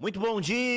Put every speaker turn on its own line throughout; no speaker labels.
Muito bom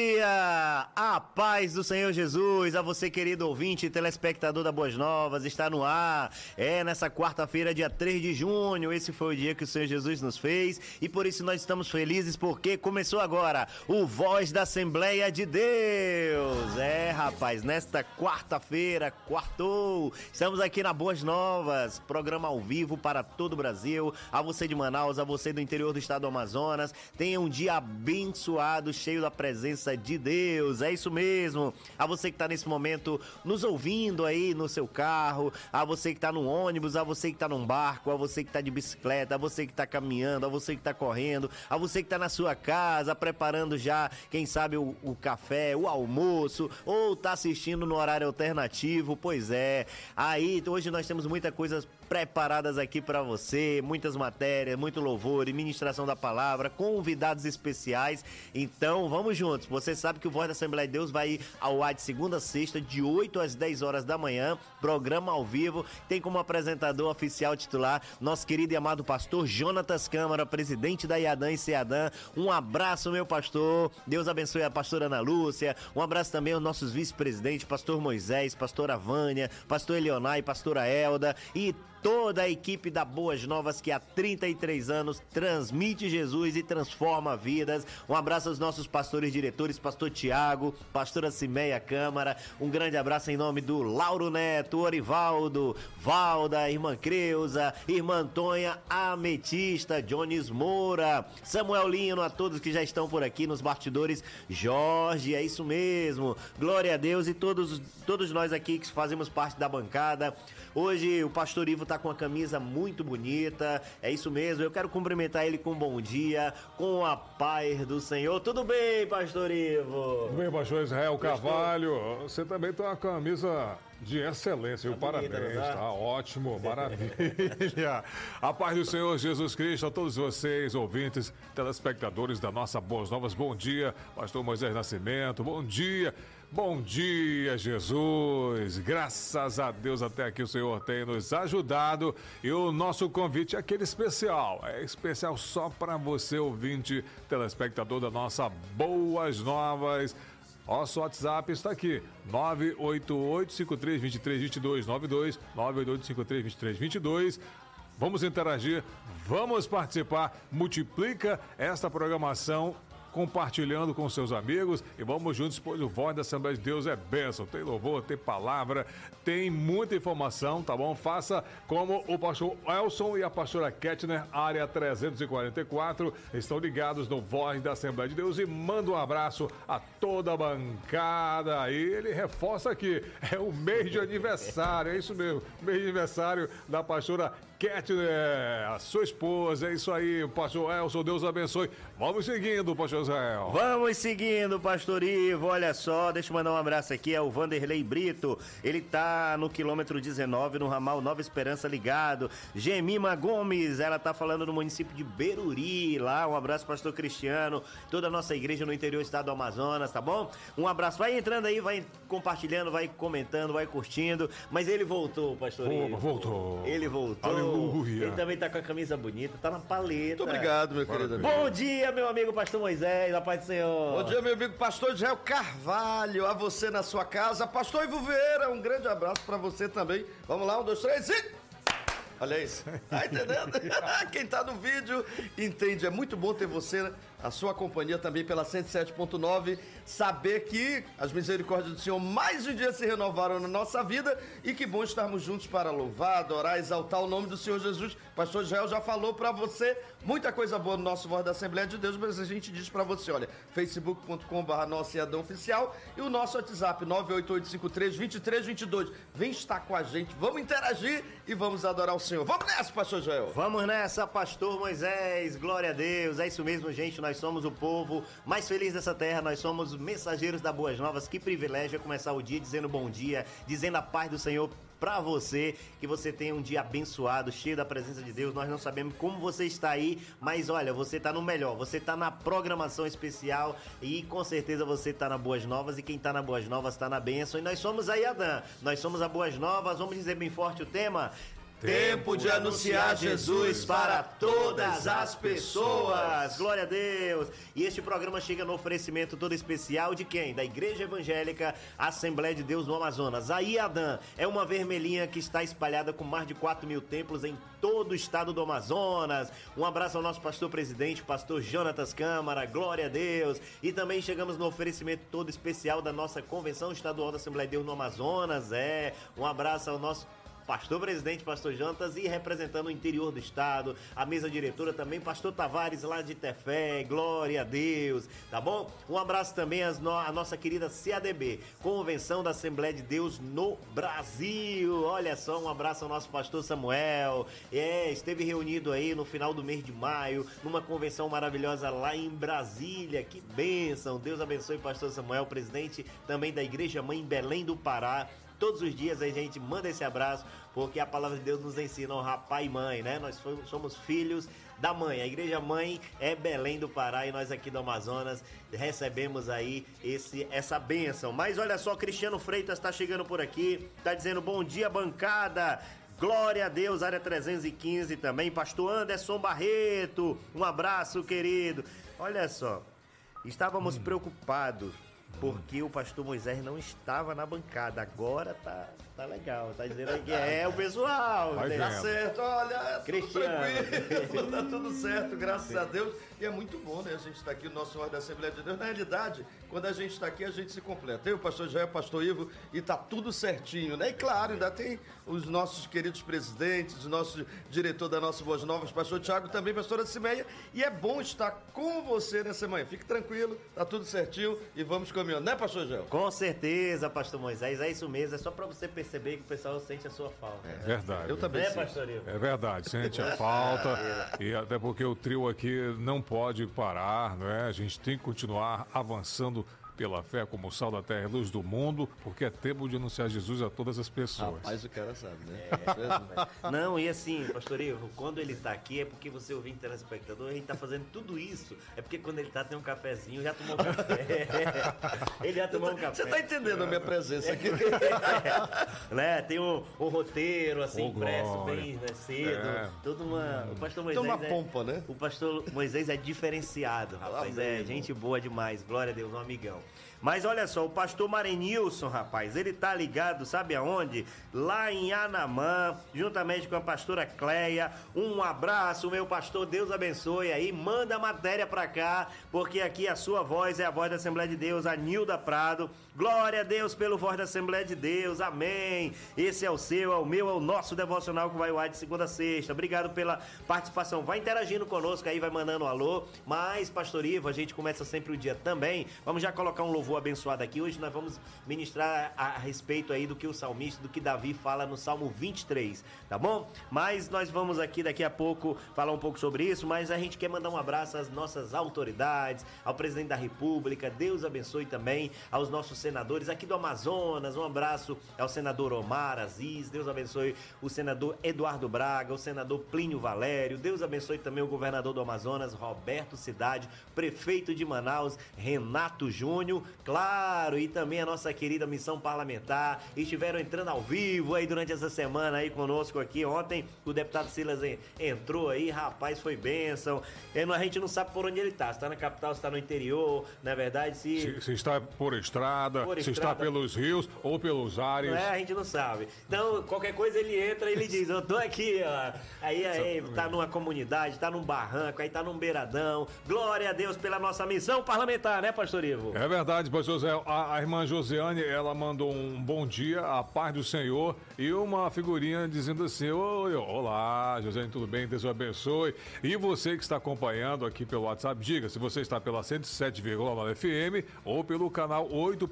dia! A paz do Senhor Jesus, a você querido ouvinte e telespectador da Boas Novas, está no ar. Nessa quarta-feira, dia 3 de junho, esse foi o dia que o Senhor Jesus nos fez e por isso nós estamos felizes porque começou agora o Voz da Assembleia de Deus. Rapaz, nesta quarta-feira, quartou, estamos aqui na Boas Novas, programa ao vivo para todo o Brasil, a você de Manaus, a você do interior do estado do Amazonas, tenha um dia abençoado, cheio da presença de Deus, é isso mesmo. A você que está nesse momento nos ouvindo aí no seu carro, a você que está no ônibus, a você que está num barco, a você que está de bicicleta, a você que está caminhando, a você que está correndo, a você que está na sua casa preparando já, quem sabe, o café, o almoço, ou está assistindo no horário alternativo, pois é. Aí, hoje nós temos muitas coisas preparadas aqui para você, muitas matérias, muito louvor e ministração da palavra, convidados especiais. Então, vamos juntos. Você sabe que o Voz da Assembleia de Deus vai ao ar de segunda a sexta, de 8 às 10 horas da manhã, programa ao vivo. Tem como apresentador oficial titular nosso querido e amado pastor Jonatas Câmara, presidente da IADAN e CEADAN. Um abraço, meu pastor. Deus abençoe a pastora Ana Lúcia. Um abraço também aos nossos vice-presidentes, pastor Moisés, pastora Vânia, pastor Elionai, pastora Elda e toda a equipe da Boas Novas que há 33 anos transmite Jesus e transforma vidas. Um abraço aos nossos pastores diretores, pastor Tiago, pastora Cimeia Câmara. Um grande abraço em nome do Lauro Neto, Orivaldo, Valda, irmã Creuza, irmã Antônia Ametista, Jones Moura, Samuel Lino, a todos que já estão por aqui nos bastidores. Jorge, é isso mesmo. Glória a Deus e todos nós aqui que fazemos parte da bancada. Hoje o pastor Ivo tá com uma camisa muito bonita, é isso mesmo, eu quero cumprimentar ele com um bom dia, com a paz do Senhor. Tudo bem, pastor Ivo?
Tudo bem, pastor Israel Carvalho, você também tem uma camisa de excelência, tá parabéns, bonita, tá ótimo, maravilha. A paz do Senhor Jesus Cristo a todos vocês, ouvintes, telespectadores da nossa Boas Novas, bom dia, pastor Moisés Nascimento, bom dia. Bom dia, Jesus! Graças a Deus até aqui o Senhor tem nos ajudado e o nosso convite é aquele especial. É especial só para você, ouvinte, telespectador da nossa Boas Novas. Nosso WhatsApp está aqui, 988-53-23-22-92, 988-53-23-22. Vamos interagir, vamos participar, multiplica esta programação compartilhando com seus amigos e vamos juntos, pois o Voz da Assembleia de Deus é bênção, tem louvor, tem palavra, tem muita informação, tá bom? Faça como o pastor Elson e a pastora Kettner, área 344, estão ligados no Voz da Assembleia de Deus e manda um abraço a toda a bancada. E ele reforça aqui, é o mês de aniversário, é isso mesmo, mês de aniversário da pastora Kettner, a sua esposa, é isso aí, pastor Elson, Deus abençoe. Vamos seguindo, pastor Israel.
Vamos seguindo, pastor Ivo, olha só, deixa eu mandar um abraço aqui, é o Vanderlei Brito, ele tá no quilômetro 19, no ramal Nova Esperança ligado. Gemima Gomes, ela tá falando no município de Beruri, lá, um abraço, pastor Cristiano, toda a nossa igreja no interior do estado do Amazonas, tá bom? Um abraço, vai entrando aí, vai compartilhando, vai comentando, vai curtindo, mas ele voltou, pastor Ivo.
Voltou.
Ele voltou.
Aleluia.
Ele também tá com a camisa bonita, tá na paleta.
Muito obrigado, meu querido amigo.
Bom dia, meu amigo pastor Moisés, a paz do Senhor.
Bom dia, meu amigo pastor Israel Carvalho, a você na sua casa. Pastor Ivo Vieira, um grande abraço pra você também. Vamos lá, 1, 2, 3 e... Olha isso, tá entendendo? Quem tá no vídeo entende, é muito bom ter você, a sua companhia também pela 107.9, saber que as misericórdias do Senhor mais um dia se renovaram na nossa vida e que bom estarmos juntos para louvar, adorar, exaltar o nome do Senhor Jesus. Pastor Israel já falou pra você muita coisa boa no nosso Voz da Assembleia de Deus, mas a gente diz pra você, olha, facebook.com/nosso IADAN oficial e o nosso WhatsApp 988532322. Vem estar com a gente, vamos interagir e vamos adorar o Senhor. Vamos nessa, pastor Joel.
Vamos nessa, pastor Moisés. Glória a Deus. É isso mesmo, gente. Nós somos o povo mais feliz dessa terra. Nós somos mensageiros da Boas Novas. Que privilégio é começar o dia dizendo bom dia, dizendo a paz do Senhor pra você, que você tenha um dia abençoado, cheio da presença de Deus. Nós não sabemos como você está aí, mas olha, você tá no melhor, você tá na programação especial e com certeza você tá na Boas Novas e quem tá na Boas Novas tá na bênção e nós somos a IADAN, nós somos a Boas Novas, vamos dizer bem forte o tema.
Tempo de anunciar Jesus para todas as pessoas.
Glória a Deus. E este programa chega no oferecimento todo especial de quem? Da Igreja Evangélica Assembleia de Deus no Amazonas. A IADAM é uma vermelhinha que está espalhada com mais de 4.000 templos em todo o estado do Amazonas. Um abraço ao nosso pastor presidente, pastor Jonatas Câmara. Glória a Deus. E também chegamos no oferecimento todo especial da nossa Convenção Estadual da Assembleia de Deus no Amazonas. Um abraço ao nosso pastor presidente, pastor Jantas, e representando o interior do estado, a mesa diretora também, pastor Tavares lá de Tefé, glória a Deus, tá bom? Um abraço também à nossa querida CADB, Convenção da Assembleia de Deus no Brasil. Olha só, um abraço ao nosso pastor Samuel, esteve reunido aí no final do mês de maio, numa convenção maravilhosa lá em Brasília, que bênção, Deus abençoe pastor Samuel, presidente também da Igreja Mãe em Belém do Pará. Todos os dias a gente manda esse abraço, porque a palavra de Deus nos ensina a honrar pai e mãe, né? Nós somos filhos da mãe. A Igreja Mãe é Belém do Pará e nós aqui do Amazonas recebemos aí essa bênção. Mas olha só, Cristiano Freitas está chegando por aqui, está dizendo bom dia, bancada. Glória a Deus, área 315 também. Pastor Anderson Barreto, um abraço, querido. Olha só, estávamos preocupados porque o pastor Moisés não estava na bancada. Agora tá legal. Tá dizendo aí que é o pessoal.
Vai
Tá certo, olha,
Cristiano.
tranquilo, tá tudo certo, graças a Deus. E é muito bom, né? A gente está aqui no nosso Ordem da Assembleia de Deus. Na realidade, quando a gente está aqui, a gente se completa. Eu, o pastor Jair, o pastor Ivo, e tá tudo certinho, né? E claro, ainda tem os nossos queridos presidentes, o nosso diretor da nossa Boas Novas, pastor Tiago, também pastora Cimeia. E é bom estar com você nessa manhã. Fique tranquilo, tá tudo certinho e vamos caminhando, né, pastor Jair?
Com certeza, pastor Moisés, é isso mesmo. É só para você perceber que o pessoal sente a sua falta.
É verdade.
Eu também sinto.
Pastor Ivo?
É verdade, sente a falta. E até porque o trio aqui não pode parar, não é? A gente tem que continuar avançando pela fé como sal da terra e luz do mundo, porque é tempo de anunciar Jesus a todas as pessoas.
Rapaz, o cara sabe, né?
Não, e assim, pastor Ivo, quando ele tá aqui é porque você ouvinte telespectador, a gente tá fazendo tudo isso. É porque quando ele tá, tem um cafezinho, já tomou café. Ele já tomou um café.
Você tá entendendo a minha presença aqui?
Né? Tem um roteiro assim, impresso
glória.
bem, né, cedo. Toda uma. O pastor
Tem
Moisés.
uma pompa, né?
O pastor Moisés é diferenciado, rapaz.
Amém,
É
irmão.
gente boa demais. Glória a Deus, um amigão. Mas olha só, o pastor Marenilson, rapaz, ele tá ligado, sabe aonde? Lá em Anamã, juntamente com a pastora Cleia. Um abraço, meu pastor, Deus abençoe aí. Manda a matéria pra cá, porque aqui a sua voz é a voz da Assembleia de Deus, a Nilda Prado. Glória a Deus pelo voz da Assembleia de Deus, amém. Esse é o seu, é o meu, é o nosso devocional que vai ao ar de segunda a sexta. Obrigado pela participação. Vai interagindo conosco aí, vai mandando um alô. Mas, pastor Ivo, a gente começa sempre o dia também. Vamos já colocar um louvor abençoado aqui. Hoje nós vamos ministrar a respeito aí do que o salmista, do que Davi fala no Salmo 23, tá bom? Mas nós vamos aqui daqui a pouco falar um pouco sobre isso, mas a gente quer mandar um abraço às nossas autoridades, ao presidente da República. Deus abençoe também aos nossos senadores aqui do Amazonas. Um abraço ao senador Omar Aziz. Deus abençoe o senador Eduardo Braga, o senador Plínio Valério. Deus abençoe também o governador do Amazonas, Roberto Cidade, prefeito de Manaus, Renato Júnior, claro, e também a nossa querida missão parlamentar. Estiveram entrando ao vivo aí durante essa semana aí conosco aqui. Ontem o deputado Silas entrou aí, rapaz, foi bênção. A gente não sabe por onde ele tá, se tá na capital, se tá no interior, na verdade,
Se está por estrada, se está
estrada.
pelos rios ou pelos ares.
A gente não sabe. Então, qualquer coisa ele entra e ele diz, eu tô aqui, ó. Aí tá numa comunidade, tá num barranco, aí tá num beiradão. Glória a Deus pela nossa missão parlamentar, né, pastor Ivo?
É verdade, pastor José. A irmã Josiane, ela mandou um bom dia, a paz do Senhor, e uma figurinha dizendo assim, oi, olá, Josiane, tudo bem? Deus o abençoe. E você que está acompanhando aqui pelo WhatsApp, diga se você está pela 107,9 FM ou pelo canal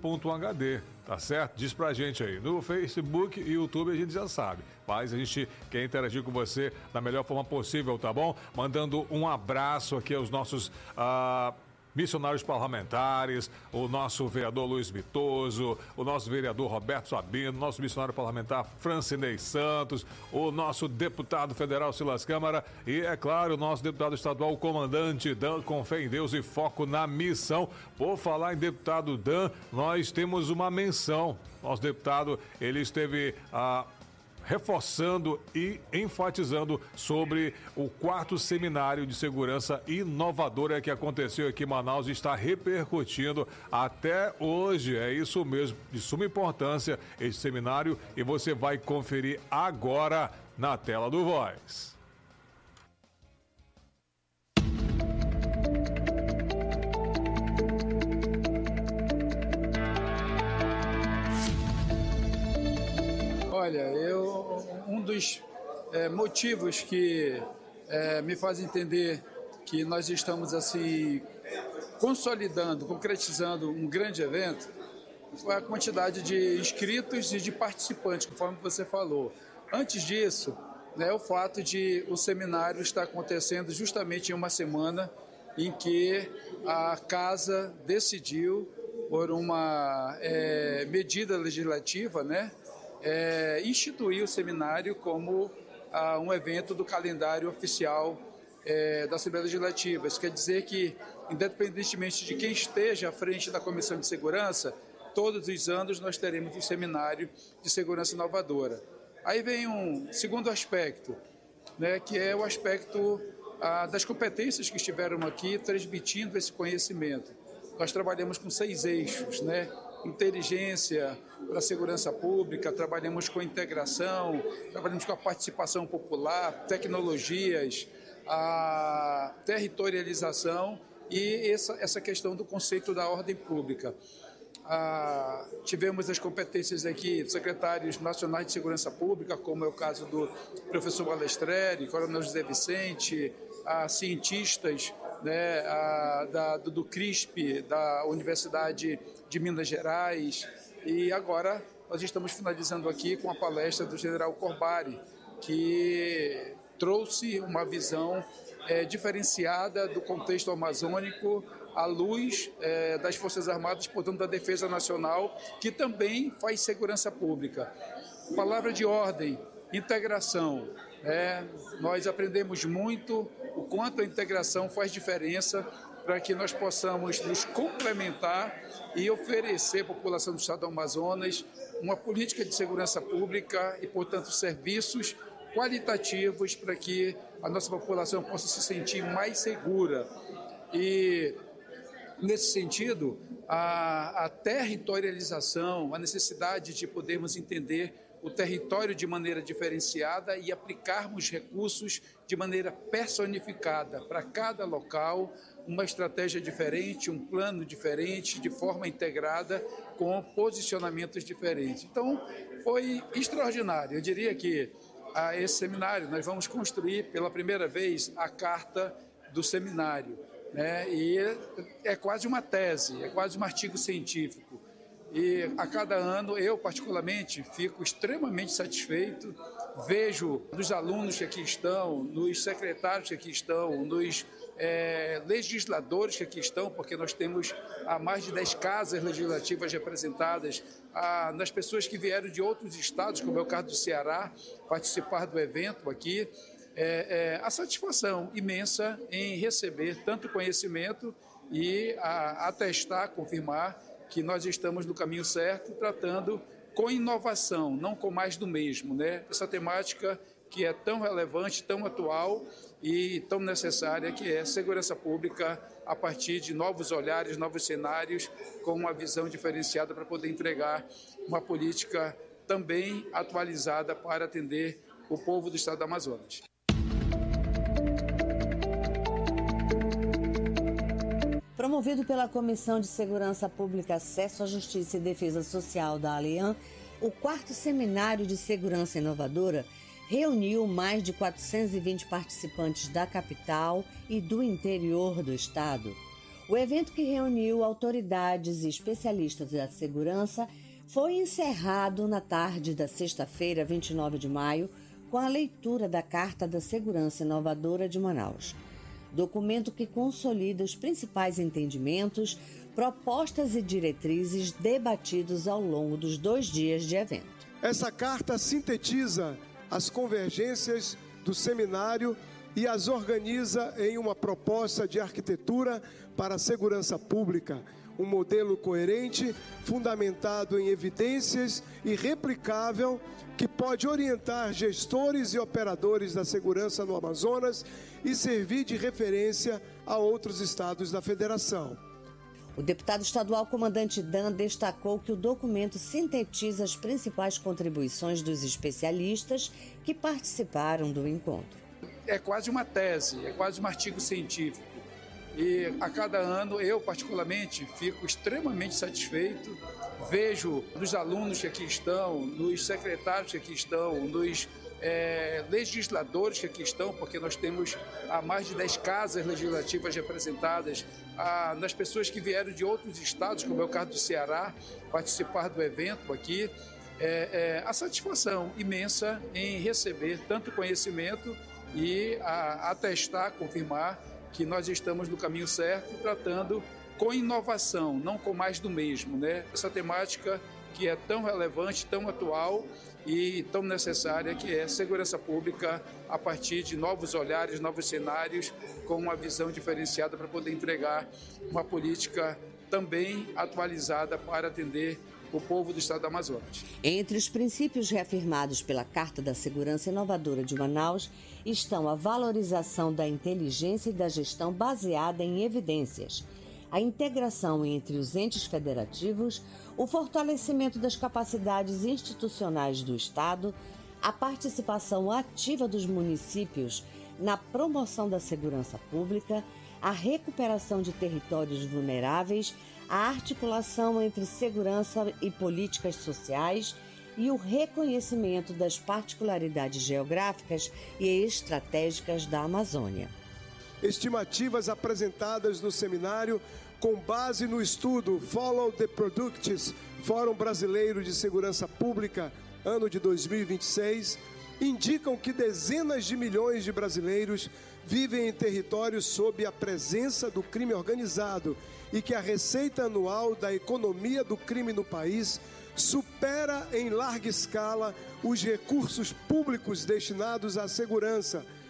8.HD, tá certo? Diz pra gente aí. No Facebook e YouTube a gente já sabe, mas a gente quer interagir com você da melhor forma possível, tá bom? Mandando um abraço aqui aos nossos missionários parlamentares, o nosso vereador Luiz Vitoso, o nosso vereador Roberto Sabino, nosso missionário parlamentar Francinei Santos, o nosso deputado federal Silas Câmara e, é claro, o nosso deputado estadual, o comandante Dan, com fé em Deus e foco na missão. Por falar em deputado Dan, nós temos uma menção. Nosso deputado, ele esteve reforçando e enfatizando sobre o 4º Seminário de Segurança Inovadora que aconteceu aqui em Manaus e está repercutindo até hoje. É isso mesmo, de suma importância esse seminário, e você vai conferir agora na tela do Voz.
Olha, um dos motivos que me faz entender que nós estamos assim consolidando, concretizando um grande evento foi a quantidade de inscritos e de participantes, conforme você falou. Antes disso, o fato de o seminário estar acontecendo justamente em uma semana em que a Casa decidiu, por uma medida legislativa, instituir o seminário como um evento do calendário oficial da Assembleia Legislativa. Isso quer dizer que, independentemente de quem esteja à frente da Comissão de Segurança, todos os anos nós teremos um seminário de segurança inovadora. Aí vem um segundo aspecto, que é o aspecto das competências que estiveram aqui transmitindo esse conhecimento. Nós trabalhamos com 6 eixos, inteligência para a segurança pública, trabalhamos com integração, trabalhamos com a participação popular, tecnologias, a territorialização e essa questão do conceito da ordem pública. Tivemos as competências aqui dos secretários nacionais de segurança pública, como é o caso do professor Balestreri, coronel José Vicente, cientistas do CRISP, da Universidade de Minas Gerais, e agora nós estamos finalizando aqui com a palestra do general Corbari, que trouxe uma visão diferenciada do contexto amazônico à luz das Forças Armadas, portanto da Defesa Nacional, que também faz segurança pública. Palavra de ordem, integração. Nós aprendemos muito o quanto a integração faz diferença para que nós possamos nos complementar e oferecer à população do estado do Amazonas uma política de segurança pública e, portanto, serviços qualitativos para que a nossa população possa se sentir mais segura. E, nesse sentido, a territorialização, a necessidade de podermos entender o território de maneira diferenciada e aplicarmos recursos de maneira personificada para cada local, uma estratégia diferente, um plano diferente, de forma integrada, com posicionamentos diferentes. Então, foi extraordinário. Eu diria que esse seminário nós vamos construir pela primeira vez a carta do seminário, e é quase uma tese, é quase um artigo científico. E a cada ano, eu particularmente, fico extremamente satisfeito, vejo nos alunos que aqui estão, nos secretários que aqui estão, nos legisladores que aqui estão, porque nós temos mais de 10 casas legislativas representadas, nas pessoas que vieram de outros estados, como é o caso do Ceará, participar do evento aqui, a satisfação imensa em receber tanto conhecimento e atestar, confirmar que nós estamos no caminho certo, tratando com inovação, não com mais do mesmo, Essa temática que é tão relevante, tão atual e tão necessária, que é segurança pública a partir de novos olhares, novos cenários, com uma visão diferenciada para poder entregar uma política também atualizada para atender o povo do estado do Amazonas.
Promovido pela Comissão de Segurança Pública, Acesso à Justiça e Defesa Social da ALIAN, o 4º Seminário de Segurança Inovadora reuniu mais de 420 participantes da capital e do interior do estado. O evento, que reuniu autoridades e especialistas da segurança, foi encerrado na tarde da sexta-feira, 29 de maio, com a leitura da Carta da Segurança Inovadora de Manaus. Documento que consolida os principais entendimentos, propostas e diretrizes debatidos ao longo dos 2 dias de evento.
Essa carta sintetiza as convergências do seminário e as organiza em uma proposta de arquitetura para a segurança pública, um modelo coerente, fundamentado em evidências e replicável, que pode orientar gestores e operadores da segurança no Amazonas e servir de referência a outros estados da federação.
O deputado estadual comandante Dan destacou que o documento sintetiza as principais contribuições dos especialistas que participaram do encontro.
É quase uma tese, é quase um artigo científico. E a cada ano, eu particularmente, fico extremamente satisfeito. Vejo nos alunos que aqui estão, nos secretários que aqui estão, nos legisladores que aqui estão, porque nós temos mais de 10 casas legislativas representadas, nas pessoas que vieram de outros estados, como é o caso do Ceará, participar do evento aqui. A satisfação imensa em receber tanto conhecimento e atestar, confirmar que nós estamos no caminho certo, tratando com inovação, não com mais do mesmo, né? Essa temática que é tão relevante, tão atual e tão necessária, que é segurança pública a partir de novos olhares, novos cenários, com uma visão diferenciada para poder entregar uma política também atualizada para atender o povo do estado do Amazonas.
Entre os princípios reafirmados pela Carta da Segurança Inovadora de Manaus estão a valorização da inteligência e da gestão baseada em evidências, a integração entre os entes federativos, o fortalecimento das capacidades institucionais do Estado, a participação ativa dos municípios na promoção da segurança pública, a recuperação de territórios vulneráveis, a articulação entre segurança e políticas sociais e o reconhecimento das particularidades geográficas e estratégicas da Amazônia.
Estimativas apresentadas no seminário com base no estudo Follow the Products, Fórum Brasileiro de Segurança Pública, ano de 2026, indicam que dezenas de milhões de brasileiros vivem em territórios sob a presença do crime organizado e que a receita anual da economia do crime no país supera em larga escala os recursos públicos destinados à segurança,